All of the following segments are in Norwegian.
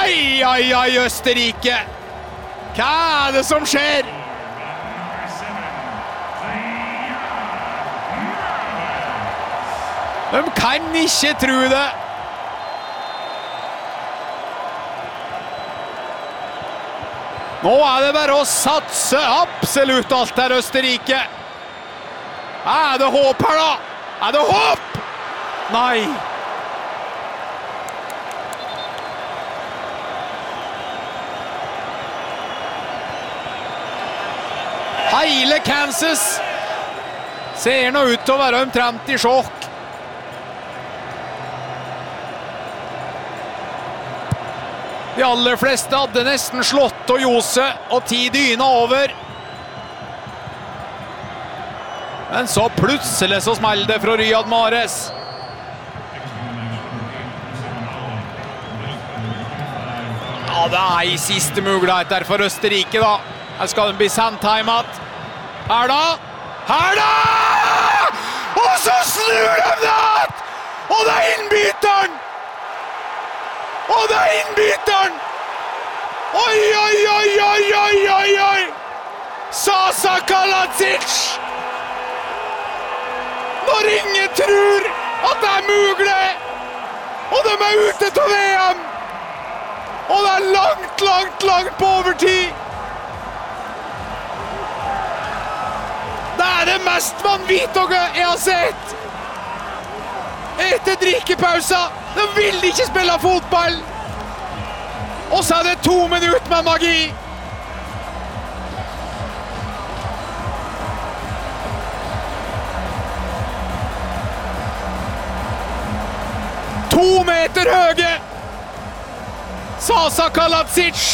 Ai, ai, ai, Østerrike! Hva det som skjer? De kan ikke tro det. Nå det bare å satse absolutt alt her, Østerrike. Det håp her da? Det håp? Nei. Hele Kansas ser nå ut til å være omtrent i sjokk. De aller fleste hadde nesten slått og Jose og 10 dyna over. Men så plutselig så smell det fra Riyad Mahrez. Ja, det I siste mulighet der for Østerrike da. Her skal den bli sendt hjem at. Her da! Her da! Og så snur de det! Og det innbyteren! Og det innbyteren! Oi, oi, oi, oi, oi, oi, oi! Sasa Kaladzic! Når ingen tror at det mulig! Og de ute til VM! Og det langt, langt, langt på overtid! Det det mest vanvittige jeg har sett! Etter drikkepausa, de vil ikke spille fotball. Og så det 2 minutter med magi. To meter høye. Sasa Kaladzic.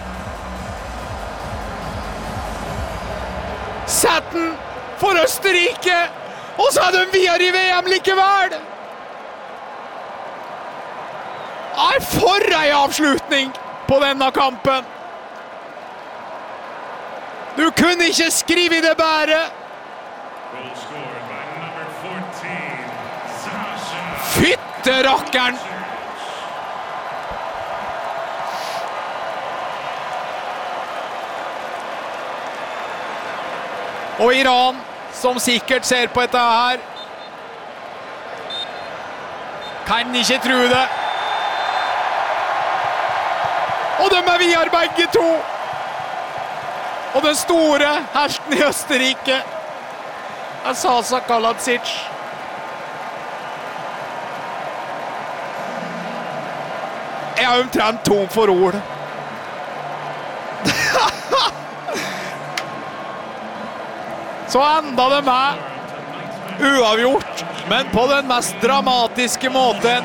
Sett den for Østerrike. Og så de videre i VM likevel. For en avslutning på denne kampen. Du kunne ikke skrive det bedre. Fytte rakkeren! Og Iran, som sikkert ser på dette her, kan ikke tro det. Og de videre begge to. Og den store helten i Østerrike Sasa Kaladzic. Jeg omtrent tom for ord. Så enda det med uavgjort, men på den mest dramatiske måten.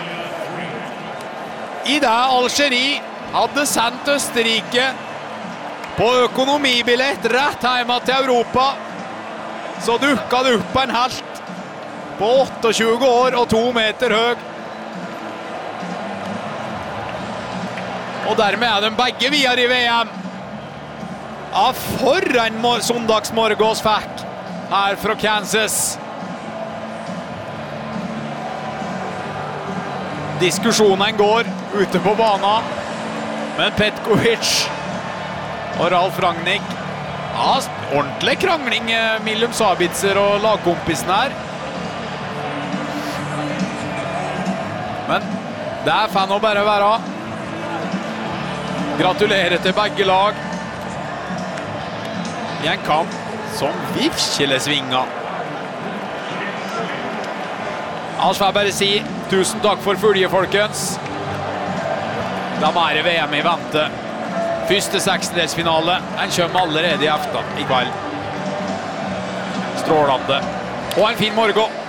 I det Algerie hadde sendt Østerrike på økonomibillett rett hjemme til Europa, så dukket det opp en helt på 28 år og 2 meter høy. Og dermed de begge videre i VM. Ja, for en søndagsmorgås fikk her fra Kansas. Diskusjonen går ute på banen. Men Petkovic og Ralf Rangnick, ja, ordentlig krangling mellom Sabitzer og lagkompisen her. Men det får nå bare være. Gratulerer til begge lag. I en kamp som virkelig svinger. Altså får jeg bare si tusen takk for følge, folkens. Da det VM i vente. Første 16-delsfinale. Den kommer allerede i aften i kveld. Strålende. Og en fin morgen.